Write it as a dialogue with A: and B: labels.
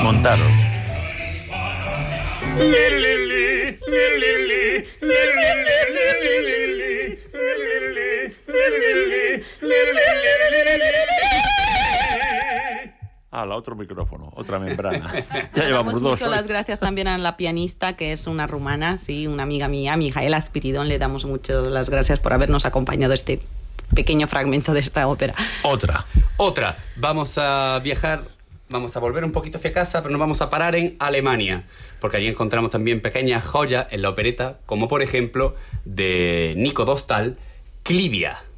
A: Montaros. La otro micrófono, otra membrana. Ya llevamos dos.
B: Mucho las gracias también a la pianista, que es una rumana, sí, una amiga mía, Mijaela Spiridon. Le damos muchas las gracias por habernos acompañado este pequeño fragmento de esta ópera.
C: Otra. Vamos a viajar, vamos a volver un poquito hacia casa, pero nos vamos a parar en Alemania, porque allí encontramos también pequeñas joyas en la opereta, como por ejemplo de Nico Dostal, Clivia.